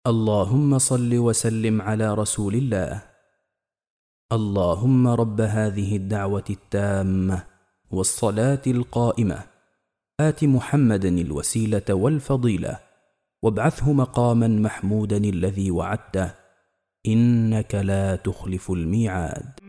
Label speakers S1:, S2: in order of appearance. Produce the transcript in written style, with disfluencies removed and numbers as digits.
S1: اللهم صل وسلم على رسول الله. اللهم رب هذه الدعوة التامة والصلاة القائمة آت محمدا الوسيلة والفضيلة وابعثه مقاما محمودا الذي وعدته إنك لا تخلف الميعاد.